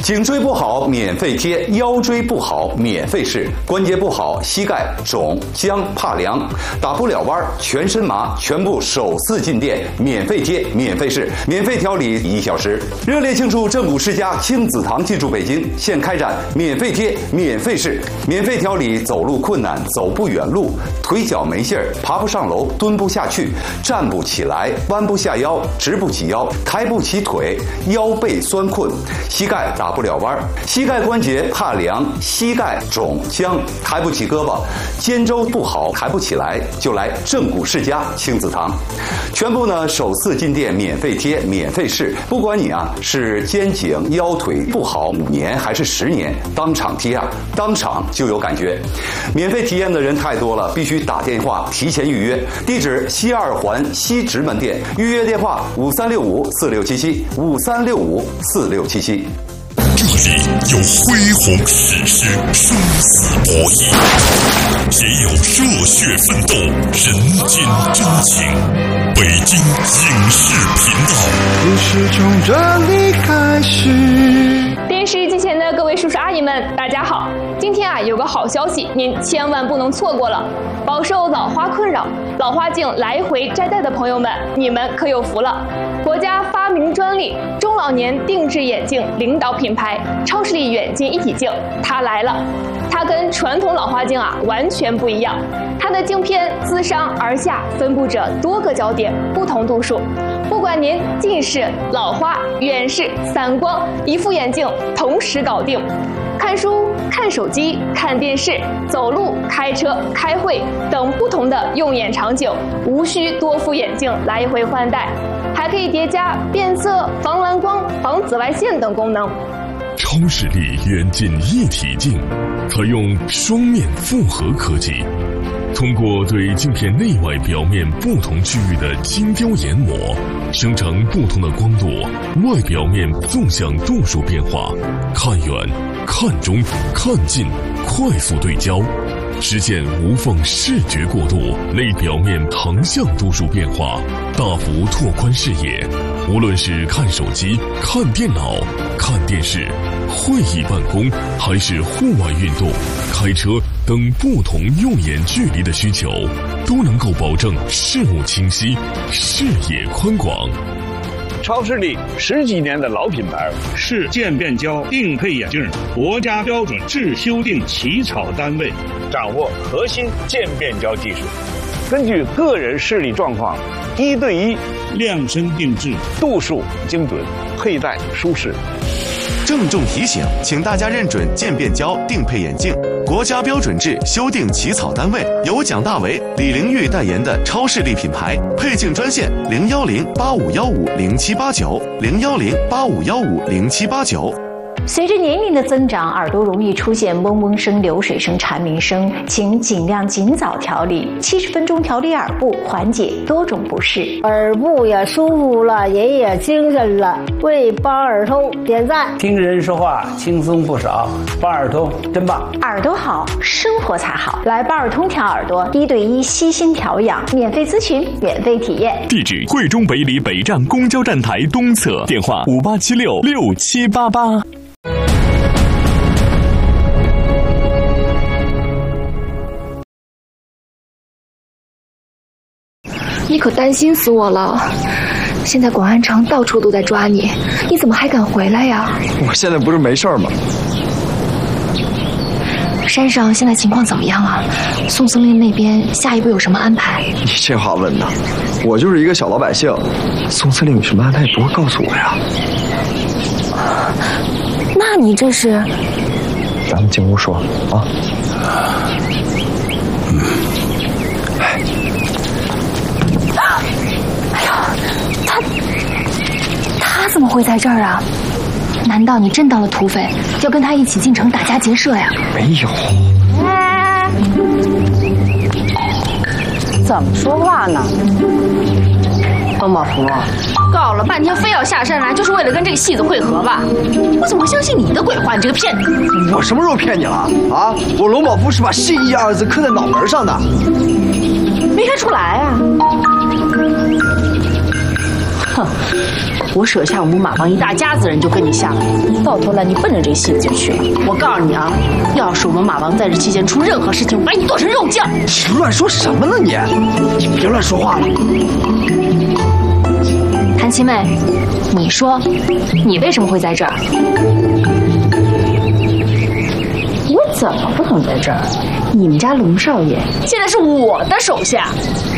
颈椎不好免费贴，腰椎不好免费试，关节不好膝盖肿僵怕凉打不了弯全身麻，全部首次进店免费贴免费试，免费调理1小时。热烈庆祝正骨世家亲子堂进驻北京，现开展免费贴免费试，免费调理走路困难走不远路，腿脚没劲儿爬不上楼蹲不下去站不起来弯不下腰直不起腰抬不起腿腰背酸困膝盖打不了弯膝盖关节怕凉膝盖肿僵抬不起胳膊肩周不好抬不起来就来正骨世家亲子堂，全部呢首次进店免费贴免费试，不管你是肩颈腰腿不好5年还是10年，当场贴当场就有感觉。免费体验的人太多了，必须打电话提前预约。地址西2环西直门店，预约电话5365467753654677。 这里有恢宏史诗，生死博弈，也有热血奋斗，人间真情。北京影视频道， 故事从这里开始。 电视机前的各位叔叔阿姨们，大家好！今天有个好消息，您千万不能错过了。饱受老花困扰、老花镜来回摘戴的朋友们，你们可有福了！国家发明专利中老年定制眼镜领导品牌超视力远近一体镜，它来了。它跟传统老花镜完全不一样，它的镜片自上而下分布着多个焦点，不同度数。不管您近视、老花、远视、散光，一副眼镜同时搞定。看书、看手机、看电视、走路、开车、开会等不同的用眼场景，无需多副眼镜来回换代，还可以叠加变色、防蓝光、防紫外线等功能。 超视力远近一体镜采用双面复合科技，通过对镜片内外表面不同区域的精雕研磨，生成不同的光度、外表面纵向度数变化，看远、看中、看近，快速对焦，实现无缝视觉过渡，内表面横向度数变化，大幅拓宽视野。无论是看手机、看电脑、看电视、会议办公，还是户外运动、开车等不同用眼距离的需求，都能够保证视物清晰、视野宽广。 超视力10几年的老品牌， 是渐变焦定配眼镜国家标准制修订起草单位， 掌握核心渐变焦技术，根据个人视力状况1对1 量身定制， 度数精准，佩戴舒适。 郑重提醒，请大家认准渐变焦定配眼镜国家标准制修订起草单位，由蒋大为、李玲玉代言的超视力品牌。配镜专线010-8515-0789，010-8515-0789。 随着年龄的增长，耳朵容易出现嗡嗡声、流水声、蝉鸣声，请尽量尽早调理，70分钟调理耳部，缓解多种不适。 耳部也舒服了，人也精神了，为帮耳通点赞。 听人说话轻松不少，帮耳通真棒。 耳朵好，生活才好。来帮耳通调耳朵，1对1悉心调养，免费咨询，免费体验。 地址：惠中北里北站公交站台东侧，电话58766788。 你可担心死我了！现在广安城到处都在抓你，你怎么还敢回来呀？ 我现在不是没事吗？ 山上现在情况怎么样啊？宋司令那边下一步有什么安排？ 你这话问的，我就是一个小老百姓，宋司令有什么安排不会告诉我呀？ 那你这是？ 咱们进屋说啊。 哎呀，他怎么会在这儿啊？难道你真当了土匪，要跟他一起进城打家劫舍呀？ 没有。 怎么说话呢？ 王宝福，搞了半天非要下山来，就是为了跟这个戏子会合吧？我怎么会相信你的鬼话？你这个骗子！ 我什么时候骗你了啊？我龙宝福是把戏义2字刻在脑门上的， 没看出来啊。 哼， 我舍下我们马帮一大家子人就跟你下来，到头来你奔着这戏子就去了。我告诉你啊，要是我们马帮在这期间出任何事情，我把你剁成肉酱！ 你乱说什么呢你？你别乱说话了。 谭七妹，你说，你为什么会在这儿？ 我怎么不能在这儿？你们家龙少爷现在是我的手下，